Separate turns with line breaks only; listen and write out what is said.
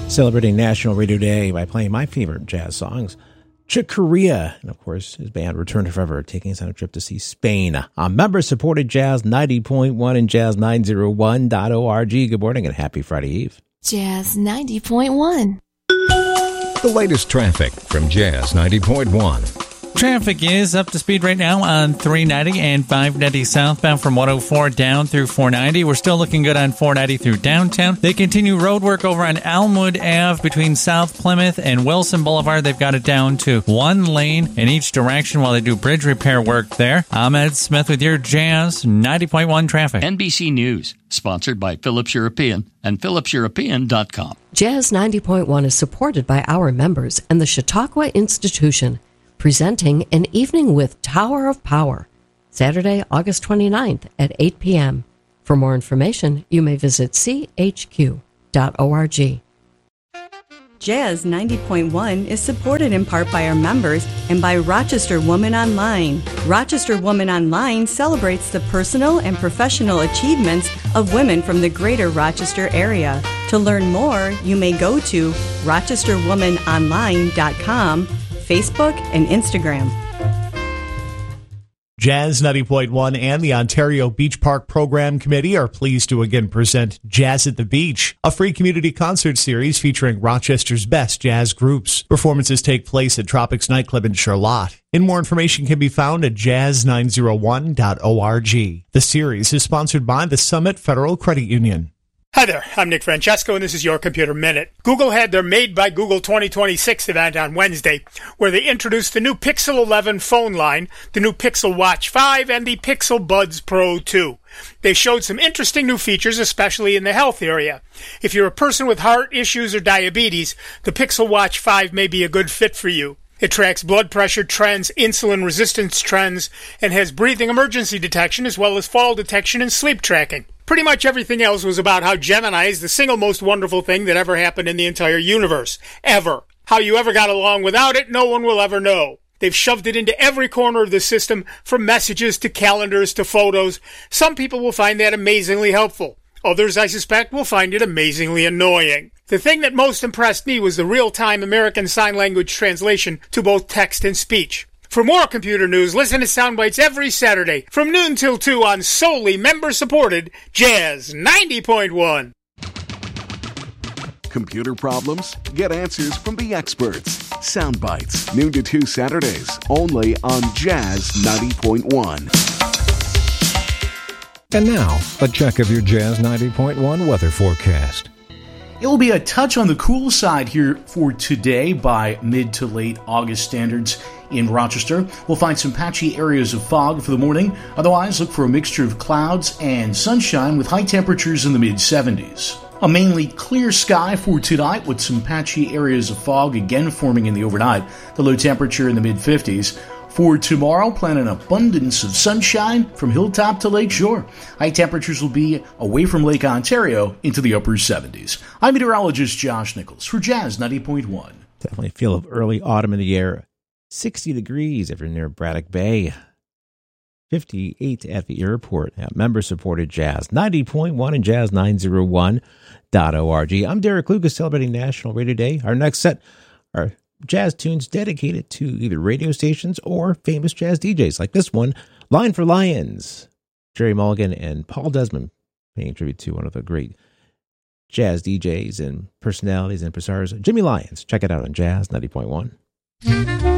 Celebrating National Radio Day by playing my favorite jazz songs, Chick Corea, and of course his band Return to Forever, taking us on a trip to see Spain on member-supported Jazz 90.1 and Jazz901.org. Good morning and happy Friday Eve.
Jazz 90.1.
The latest traffic from Jazz 90.1.
Traffic is up to speed right now on 390 and 590 southbound from 104 down through 490. We're still looking good on 490 through downtown. They continue road work over on Elmwood Ave between South Plymouth and Wilson Boulevard. They've got it down to one lane in each direction while they do bridge repair work there. I'm Ed Smith with your Jazz 90.1 traffic.
NBC News, sponsored by Phillips European and PhillipsEuropean.com.
Jazz 90.1 is supported by our members and the Chautauqua Institution, presenting An Evening with Tower of Power, Saturday, August 29th at 8 p.m. For more information, you may visit chq.org.
Jazz 90.1 is supported in part by our members and by Rochester Woman Online. Rochester Woman Online celebrates the personal and professional achievements of women from the greater Rochester area. To learn more, you may go to rochesterwomanonline.com, Facebook, and Instagram.
Jazz 90.1 and the Ontario Beach Park Program Committee are pleased to again present Jazz at the Beach, a free community concert series featuring Rochester's best jazz groups. Performances take place at Tropics Nightclub in Charlotte. And more information can be found at jazz901.org. The series is sponsored by the Summit Federal Credit Union.
Hi there, I'm Nick Francesco, and this is Your Computer Minute. Google had their Made by Google 2026 event on Wednesday, where they introduced the new Pixel 11 phone line, the new Pixel Watch 5, and the Pixel Buds Pro 2. They showed some interesting new features, especially in the health area. If you're a person with heart issues or diabetes, the Pixel Watch 5 may be a good fit for you. It tracks blood pressure trends, insulin resistance trends, and has breathing emergency detection as well as fall detection and sleep tracking. Pretty much everything else was about how Gemini is the single most wonderful thing that ever happened in the entire universe. Ever. How you ever got along without it, no one will ever know. They've shoved it into every corner of the system, from messages to calendars to photos. Some people will find that amazingly helpful. Others, I suspect, will find it amazingly annoying. The thing that most impressed me was the real-time American Sign Language translation to both text and speech. For more computer news, listen to Soundbites every Saturday from noon till 2 on solely member-supported Jazz 90.1.
Computer problems? Get answers from the experts. Soundbites, noon to 2 Saturdays, only on Jazz 90.1.
And now, a check of your Jazz 90.1 weather forecast.
It will be a touch on the cool side here for today by mid to late August standards in Rochester. We'll find some patchy areas of fog for the morning. Otherwise, look for a mixture of clouds and sunshine with high temperatures in the mid-70s. A mainly clear sky for tonight with some patchy areas of fog again forming in the overnight. The low temperature in the mid-50s. For tomorrow, plan an abundance of sunshine from hilltop to lakeshore. High temperatures will be away from Lake Ontario into the upper 70s. I'm meteorologist Josh Nichols for Jazz 90.1.
Definitely feel of early autumn in the air. 60 degrees if you're near Braddock Bay. 58 at the airport at member-supported Jazz 90.1 and Jazz901.org. I'm Derek Lucas, celebrating National Radio Day. Our next set are jazz tunes dedicated to either radio stations or famous jazz DJs, like this one, Line for Lions. Jerry Mulligan and Paul Desmond paying tribute to one of the great jazz DJs and personalities and impresarios, Jimmy Lyons. Check it out on Jazz 90.1.